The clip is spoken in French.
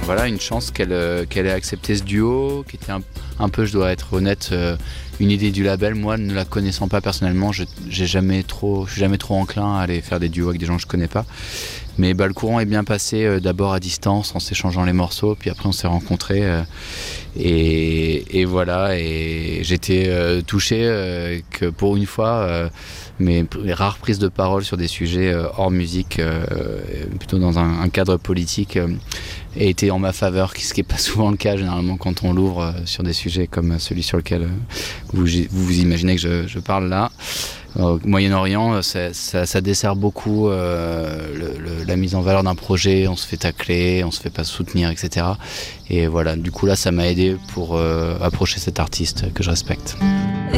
voilà, une chance qu'elle ait accepté ce duo, qui était un peu, je dois être honnête, une idée du label. Moi, ne la connaissant pas personnellement, je suis jamais trop enclin à aller faire des duos avec des gens que je connais pas. Mais le courant est bien passé, d'abord à distance en s'échangeant les morceaux, puis après on s'est rencontrés et voilà, et j'étais touché que pour une fois mes rares prises de parole sur des sujets hors musique, plutôt dans un cadre politique, aient été en ma faveur, ce qui n'est pas souvent le cas généralement quand on l'ouvre sur des sujets comme celui sur lequel vous imaginez que je parle là. Au Moyen-Orient, ça dessert beaucoup la mise en valeur d'un projet, on se fait tacler, on se fait pas soutenir, etc. Et voilà, du coup là ça m'a aidé pour approcher cet artiste que je respecte.